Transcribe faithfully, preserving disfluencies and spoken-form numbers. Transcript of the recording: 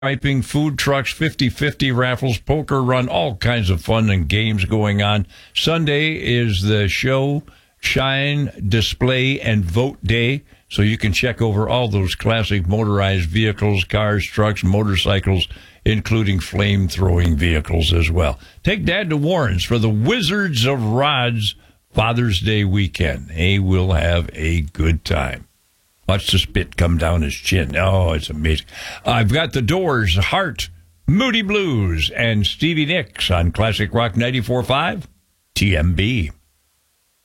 Piping, food trucks, fifty-fifty raffles, poker run, all kinds of fun and games going on. Sunday is the show, shine, display, and vote day. So you can check over all those classic motorized vehicles, cars, trucks, motorcycles, including flame-throwing vehicles as well. Take Dad to Warren's for the Wizards of Rods Father's Day weekend. He will have a good time. Watch the spit come down his chin. Oh, it's amazing. I've got the Doors, Heart, Moody Blues, and Stevie Nicks on Classic Rock ninety-four point five T M B.